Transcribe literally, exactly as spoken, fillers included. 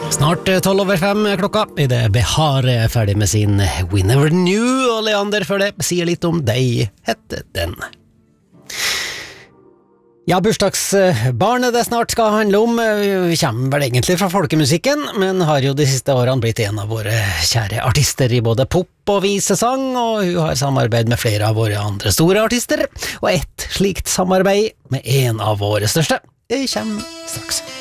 Snart tolv over fem klokka. I det Behar er ferdig med sin We Never Knew, og Leander før det sier litt om deg, hette den. Ja, bursdagsbarnet det snart skal handle om kommer vel egentlig fra folkemusikken, men har jo de siste årene blitt en av våre kjære artister i både pop og visesang, og hun har samarbeid med flere av våre andre store artister, og ett slikt samarbeid med en av våre største, det kommer straks.